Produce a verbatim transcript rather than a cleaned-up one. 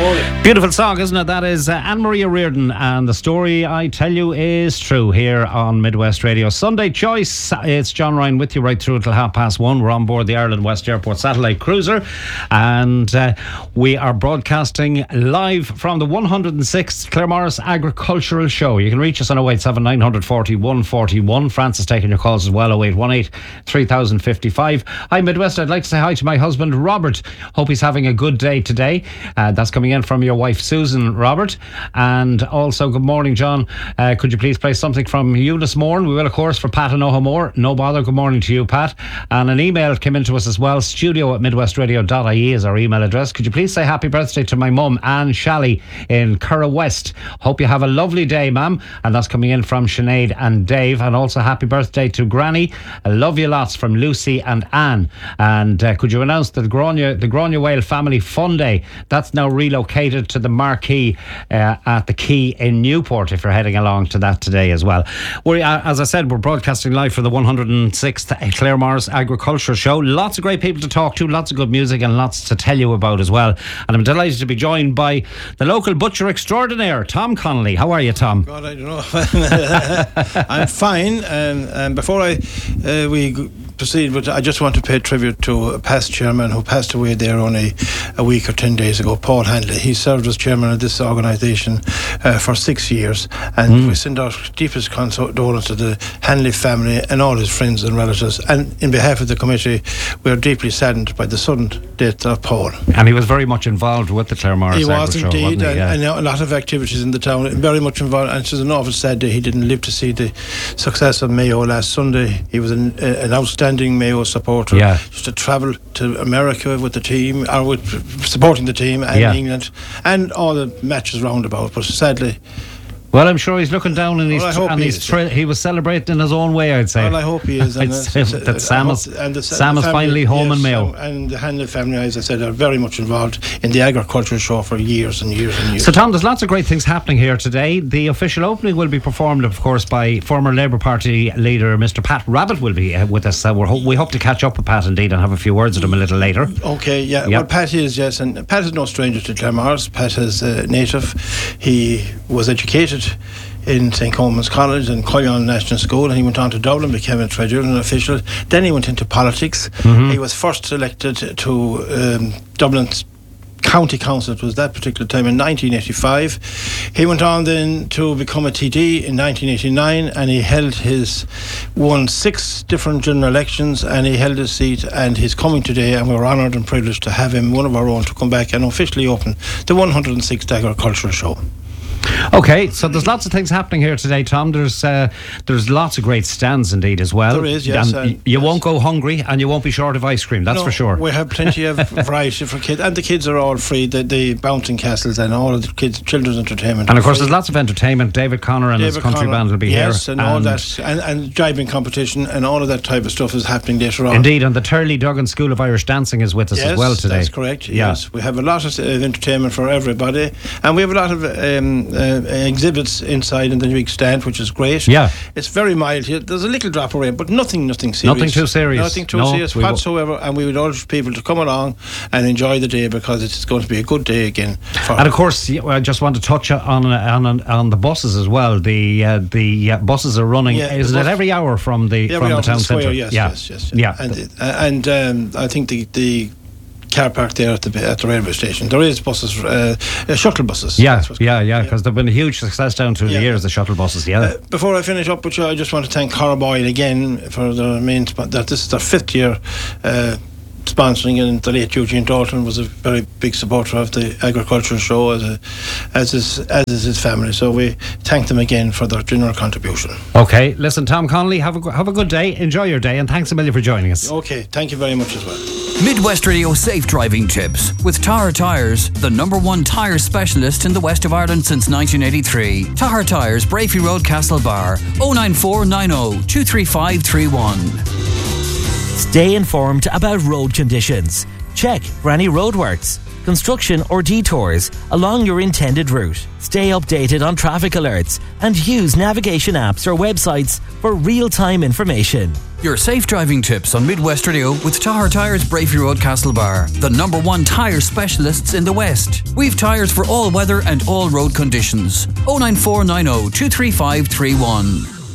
Oh, yeah. Beautiful song, isn't it? That is uh, Anne-Marie Reardon, and the story I tell you is true here on Midwest Radio. Sunday Choice. It's John Ryan with you right through until half past one. We're on board the Ireland West Airport satellite cruiser, and uh, we are broadcasting live from the one hundred sixth Claremorris Agricultural Show. You can reach us on oh eight seven nine four oh one four one. Francis taking your calls as well, oh eight one eight three thousand fifty-five. Hi Midwest, I'd like to say hi to my husband Robert. Hope he's having a good day today. Uh, that's coming in from your wife Susan, Robert. And also good morning John, uh, could you please play something from Eunice Moore? We will of course for Pat and Ohamore. No bother, good morning to you Pat. And an email came into us as well, studio at midwestradio dot I E is our email address. Could you please say happy birthday to my mum Anne Shalley in Curra West. Hope you have a lovely day ma'am. And that's coming in from Sinead and Dave. And also happy birthday to Granny. I love you lots from Lucy and Anne. And uh, could you announce that the Grania, the Grania Whale Family Fun Day, that's now relocated to the Marquee uh, at the Quay in Newport, if you're heading along to that today as well. We're, uh, as I said, we're broadcasting live for the one hundred sixth Claremorris Agriculture Show. Lots of great people to talk to, lots of good music and lots to tell you about as well. And I'm delighted to be joined by the local butcher extraordinaire, Tom Connolly. How are you, Tom? God, I don't know. I'm fine. And, and before I uh, we g- proceed, but I just want to pay tribute to a past chairman who passed away there only a week or ten days ago, Paul Handley. He served as chairman of this organisation uh, for six years, and mm. we send our deepest condolences to the Handley family and all his friends and relatives. And in behalf of the committee, we are deeply saddened by the sudden death of Paul. And he was very much involved with the Claremorris He was Agri indeed, Show, wasn't he? Yeah. and, and a lot of activities in the town, very much involved. And it's an awful sad day. He didn't live to see the success of Mayo last Sunday. He was an, uh, an outstanding Mayo supporter. Yeah. Used to travel to America with the team, or with supporting the team, and yeah. England, and all the matches roundabout. But sadly, well, I'm sure he's looking down and he's, well, and he, he's is, tri- yeah. he was celebrating in his own way, I'd say. Well, I hope he is. And say that Sam is, and the, Sam the is family, finally home yes, in Mayo. And the Handley family, as I said, are very much involved in the agricultural show for years and years and years. So, Tom, there's lots of great things happening here today. The official opening will be performed, of course, by former Labour Party leader Mister Pat Rabbitte will be uh, with us. Uh, we're ho- we hope to catch up with Pat indeed and have a few words with him a little later. Okay, yeah. Yep. Well, Pat is, yes, and Pat is no stranger to Claremorris. Pat is a native. He was educated in Saint Coleman's College and Collon National School, and he went on to Dublin, became a trade union official. Then he went into politics. Mm-hmm. He was first elected to um, Dublin's County Council. It was that particular time in nineteen eighty-five. He went on then to become a T D in nineteen eighty-nine, and he held his won six different general elections, and he held his seat, and he's coming today, and we're honoured and privileged to have him, one of our own, to come back and officially open the one hundred sixth Agricultural Show. Okay, so there's lots of things happening here today, Tom. There's uh, there's lots of great stands indeed as well. There is, yes. And uh, you yes. won't go hungry, and you won't be short of ice cream, that's no, for sure. We have plenty of variety for kids, and the kids are all free. The, the bouncing castles and all of the kids, children's entertainment. And of course, free. There's lots of entertainment. David Connor and David his country Connor, band will be yes, here. and, and all that, and, and driving competition, and all of that type of stuff is happening later on. Indeed, and the Turley Duggan School of Irish Dancing is with us yes, as well today. That's correct. Yeah. Yes, we have a lot of uh, entertainment for everybody, and we have a lot of um, uh, exhibits inside in the big stand, which is great. Yeah, it's very mild here. There's a little drop of rain, but nothing, nothing serious. Nothing too serious. Nothing too no, serious whatsoever. W- and we would urge people to come along and enjoy the day, because it's going to be a good day again. For and of course, I just want to touch on on on the buses as well. The uh, the uh, buses are running. Yeah, Isn't bus- it every hour from the every from hour the town the square, centre? yes, yeah. yes, yes, yes. Yeah. And, and um, I think the the. car park there at the at the railway station. There is buses, uh, uh, shuttle buses. Yeah, yeah, yeah, because they've been a huge success down through yeah. the years, the shuttle buses, yeah. Uh, before I finish up with you, I just want to thank Corboyle again for the main, that this is their fifth year uh, sponsoring, and the late Eugene Dalton was a very big supporter of the agricultural show, as a, as is as is his family. So we thank them again for their general contribution. Okay, listen, Tom Connolly, have a have a good day, enjoy your day, and thanks a million for joining us. Okay, thank you very much as well. Midwest Radio safe driving tips with Tahar Tyres, the number one tyre specialist in the west of Ireland since nineteen eighty-three. Tahar Tyres, Brafey Road, Castlebar, oh nine four nine oh two three five three one. Stay informed about road conditions. Check for any roadworks. construction or detours along your intended route. Stay updated on traffic alerts and use navigation apps or websites for real-time information. Your safe driving tips on Midwest Radio with Tahar Tyres, Brafey Road, Castlebar, the number one tyre specialists in the West. We've tyres for all weather and all road conditions. oh nine four nine oh two three five three one.